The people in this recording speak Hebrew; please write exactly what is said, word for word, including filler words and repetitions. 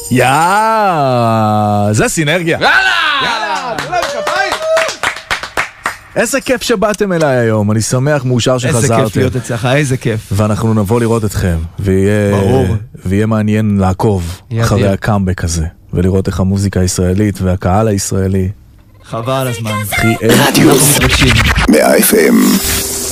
יאה, זה סינרגיה. יאללה! יאללה, תודה כפיים. איזה כיף שבאתם אליי היום, אני שמח, מאושר שחזרתם. איזה כיף להיות אצלך, איזה כיף. ואנחנו נבוא לראות אתכם, ויהיה מעניין לעקוב אחרי הקאמבק הזה, ולראות איך המוזיקה הישראלית והקהל הישראלי. חבל הזמן. רדיו אנחנו מתרגשים. מאה אף אם